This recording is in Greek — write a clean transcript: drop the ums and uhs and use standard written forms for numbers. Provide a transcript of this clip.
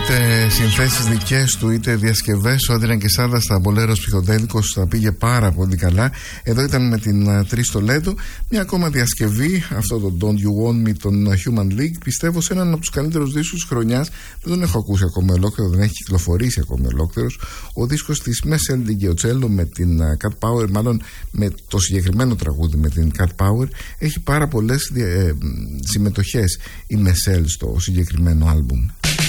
Είτε συνθέσεις δικές του είτε διασκευές, ο Άντριαν Κεσάδα στα Μπολέρος Ψυχοδέλικος τα πήγε πάρα πολύ καλά. Εδώ ήταν με την Τρίστο Λέντο. Μια ακόμα διασκευή, αυτό το Don't You Want Me των Human League, πιστεύω σε έναν από τους καλύτερους δίσκους χρονιάς. Δεν τον έχω ακούσει ακόμα ολόκληρο, δεν έχει κυκλοφορήσει ακόμα ολόκληρος. Ο δίσκος της Messel Di Giocello με την Cat Power, μάλλον με το συγκεκριμένο τραγούδι με την Cat Power, έχει πάρα πολλές συμμετοχές η Messel στο συγκεκριμένο άλμπουμ.